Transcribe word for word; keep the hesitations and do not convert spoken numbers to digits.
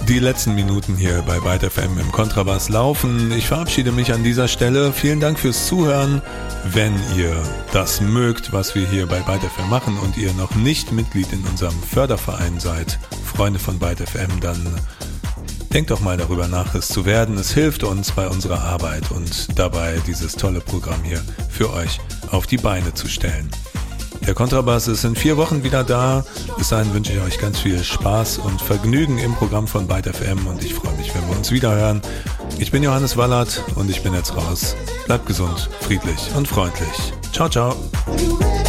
Die letzten Minuten hier bei Byte F M im Kontrabass laufen. Ich verabschiede mich an dieser Stelle. Vielen Dank fürs Zuhören. Wenn ihr das mögt, was wir hier bei Byte F M machen und ihr noch nicht Mitglied in unserem Förderverein seid, Freunde von Byte F M, dann denkt doch mal darüber nach, es zu werden. Es hilft uns bei unserer Arbeit und dabei, dieses tolle Programm hier für euch auf die Beine zu stellen. Der Kontrabass ist in vier Wochen wieder da. Bis dahin wünsche ich euch ganz viel Spaß und Vergnügen im Programm von Byte F M und ich freue mich, wenn wir uns wieder hören. Ich bin Johannes Wallert und ich bin jetzt raus. Bleibt gesund, friedlich und freundlich. Ciao, ciao.